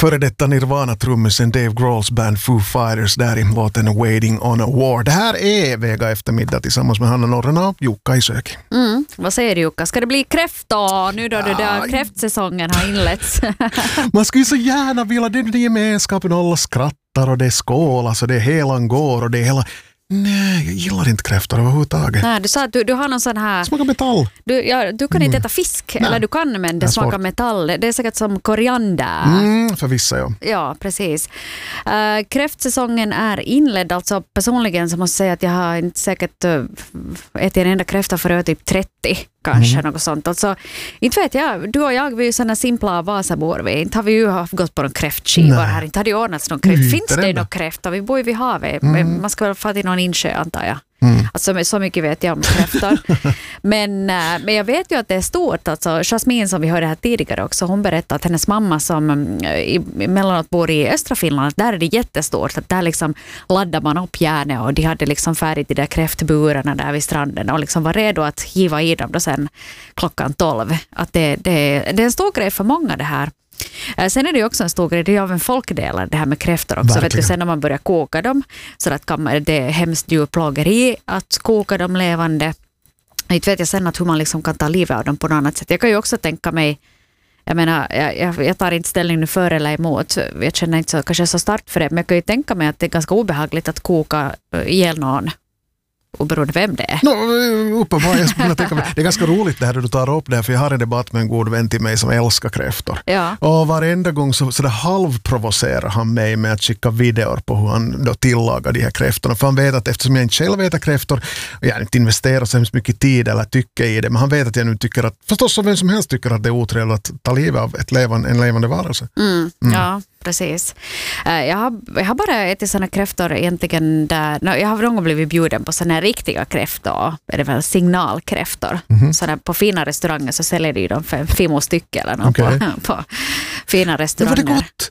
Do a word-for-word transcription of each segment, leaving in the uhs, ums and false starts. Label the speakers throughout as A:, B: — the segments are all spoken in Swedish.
A: Före detta Nirvana-trummisen Dave Grohls band Foo Fighters där i låten Waiting on a War. Det här är Vega eftermiddag tillsammans med Hanna Norrena och Jukka i sök.
B: Mm. Vad säger du, Jukka? Ska det bli kräfta nu då ja. det där kräftsäsongen har inletts?
A: Man skulle ju så gärna vilja det är gemenskapen och alla skrattar och det är skålas och det är helan går och det är hela... Nej, jag gillar inte kräftor överhuvudtaget.
B: Nej, du sa att du, du har någon sån här...
A: Smakar metall.
B: Du, ja, du kan inte äta fisk, Nej. eller du kan, men det, det smakar svårt. metall. Det är säkert som koriander.
A: Mm, för vissa, ja.
B: Ja, precis. Uh, kräftsäsongen är inledd. Alltså personligen så måste jag säga att jag har inte säkert uh, ätit en enda kräfta för typ trettio, kanske, mm. något sånt. Alltså, inte vet jag, du och jag, vi är ju sådana simpla Vasabor. Vi inte har vi ju haft gått på någon kräftskivor här. Inte har det ordnats någon kräft. Mm, Finns det någon kräfta? Vi bor ju vid havet. Mm. Man ska väl få till någon insjö, antar jag. Mm. Alltså, så mycket vet jag om kräftor. men, men jag vet ju att det är stort. Alltså, Jasmin som vi hörde här tidigare också, hon berättade att hennes mamma som i, emellanåt bor i östra Finland, där är det jättestort. Att där liksom laddar man upp järnet och de hade liksom färdigt i de där kräftburarna där vid stranden och liksom var redo att hiva i dem då sen klockan tolv. Att det, det, det är en stor grej för många det här. Sen är det ju också en stor grej, det är av en folkdel det här med kräftor också. Vet du, sen när man börjar koka dem så att kan man, det är hemskt djurplågeri att koka dem levande. Inte vet jag sen att hur man liksom kan ta livet av dem på något annat sätt. Jag kan ju också tänka mig, jag menar, jag, jag tar inte ställning nu för eller emot, jag känner inte så, kanske så starkt för det, men jag kan ju tänka mig att det är ganska obehagligt att koka ihjäl någon. Oberoende vem det är.
A: No, uppenbarligen, jag skulle tänka mig. Det är ganska roligt det här du tar upp det, för jag har en debatt med en god vän till mig som älskar kräftor.
B: Ja.
A: Och varenda gång så, så det halvprovocerar han mig med att skicka videor på hur han då tillagar de här kräftorna. För han vet att eftersom jag inte själv äter kräftor och jag inte investerar så hemskt mycket tid eller tycker i det, men han vet att jag nu tycker att, förstås som vem som helst tycker att det är otrevligt att ta livet av ett levande, en levande varelse.
B: Mm, mm. Ja. Precis. Jag har, jag har bara ätit såna kräftor egentligen där, no, jag har någon gång blivit bjuden på såna riktiga kräftor, är det väl signalkräftor. Mm-hmm. Såna på fina restauranger så säljer de dem för fem stycken eller något okay. på, på fina restauranger.
A: Men var det gott?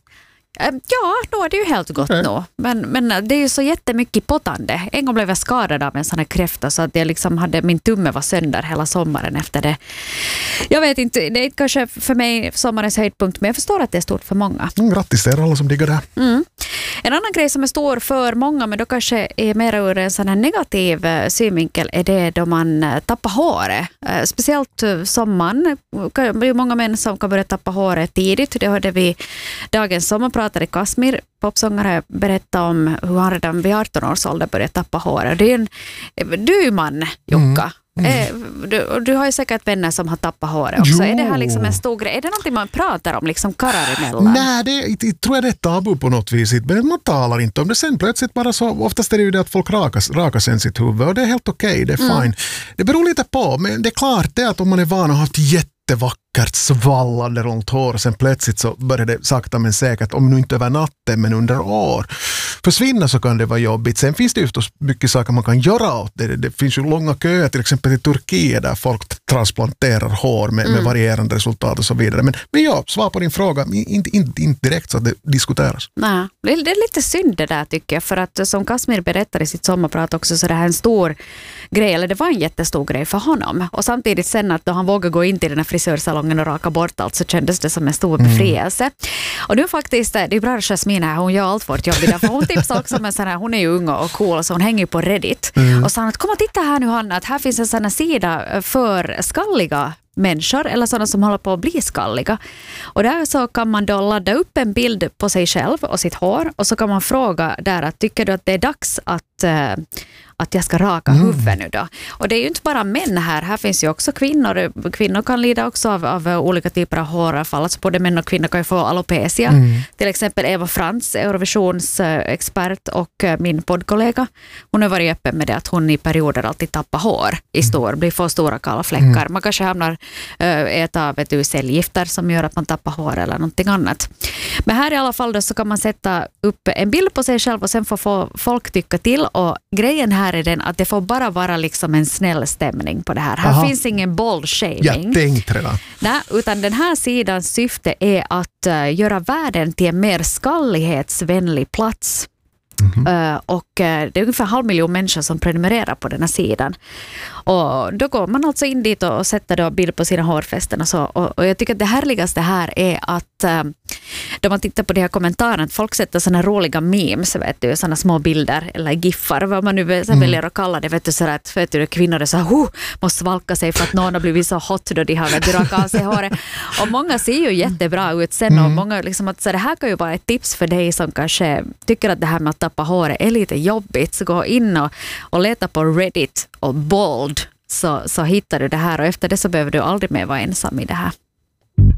B: Ja, då är det ju helt gott okay. nu. Men, men det är ju så jättemycket potande. En gång blev jag skadad av en sån här kräfta så att jag liksom hade, min tumme var sönder hela sommaren efter det. Jag vet inte, det är kanske för mig sommarens höjdpunkt, men jag förstår att det är stort för många.
A: Mm, grattis till alla som diggar det.
B: Mm. En annan grej som är stor för många, men då kanske är mer ur en sån här negativ synvinkel, är det då man tappar håret. Speciellt som man. Det är många män som kan börja tappa håret tidigt. Det hörde vi dagens sommarpratare Kasmir, popsångare, berätta om hur han redan vid arton års ålder började tappa håret. Det är en, du är ju man, Jukka. Mm. Mm. Du, du har ju säkert vänner som har tappat håret också. Jo. Är det här liksom en stor grej? Är det någonting man pratar om, liksom karrar emellan?
A: Nej, det, det tror jag det är tabu på något vis. Men man talar inte om det. Sen plötsligt bara så, oftast är det ju det att folk rakas, rakar sen sitt huvud och det är helt okej, okay, det är mm. fine. Det beror lite på, men det är klart det att om man är van och har haft jättevackert svallande runt hår och sen plötsligt så börjar det sakta men säkert, om nu inte över natten men under år försvinna, så kan det vara jobbigt. Sen finns det ju förstås mycket saker man kan göra åt det. Det finns ju långa köer till exempel i Turkiet där folk transplanterar hår med, mm. med varierande resultat och så vidare. Men, men ja, svar på din fråga, inte, inte, inte direkt så att det diskuteras.
B: Nej, det är lite synd det där tycker jag, för att som Kasmir berättar i sitt sommarprat också, så det här är en stor grej, eller det var en jättestor grej för honom. Och samtidigt sen att då han vågade gå in till den här frisörsalongen och raka bort allt, så kändes det som en stor befrielse. Mm. Och nu faktiskt, det är bra Jasmin här, hon gör allt vårt jobb idag, för hon tipsar också med sån här, hon är ju ung och cool, så hon hänger på Reddit. Mm. Och sa att kom och titta här nu Hanna, att här finns en sån här sida för skalliga människor eller sådana som håller på att bli skalliga. Och där så kan man då ladda upp en bild på sig själv och sitt hår, och så kan man fråga där att tycker du att det är dags att äh, att jag ska raka mm. huvudet nu då. Och det är ju inte bara män här. Här finns ju också kvinnor. Kvinnor kan lida också av, av olika typer av håravfall. Alltså både män och kvinnor kan ju få alopecia. Mm. Till exempel Eva Frans, Eurovisionsexpert och min poddkollega. Hon har varit öppen med det att hon i perioder alltid tappar hår i stor, blir för stora kalla fläckar. Mm. Man kanske hamnar äta vet du, cellgifter som gör att man tappar hår eller någonting annat. Men här i alla fall då så kan man sätta upp en bild på sig själv och sen får folk tycka till, och grejen här är den att det får bara vara liksom en snäll stämning på det här. Här Aha. finns ingen bold shaming.
A: Jag tänkte redan.
B: Nej, utan den här sidans syfte är att uh, göra världen till en mer skallighetsvänlig plats. Mm-hmm. Uh, och uh, det är ungefär en halv miljon människor som prenumererar på den här sidan. Och då går man alltså in dit och sätter då bild på sina hårfästen och så. Och, och jag tycker att det härligaste här är att uh, då man tittar på de här kommentarerna, att folk sätter såna roliga memes, vet du, såna små bilder eller giffar, vad man nu så mm. väljer att kalla det, vet du, så att vet du, kvinnor är så här, oh, måste svalka sig för att någon har blivit så hot då de har vet du, rakat av sig håret. Och många ser ju jättebra ut sen mm. och många liksom att så det här kan ju vara ett tips för dig som kanske tycker att det här med att tappa håret är lite jobbigt, så gå in och, och leta på Reddit och Bald, så, så hittar du det här, och efter det så behöver du aldrig mer vara ensam i det här.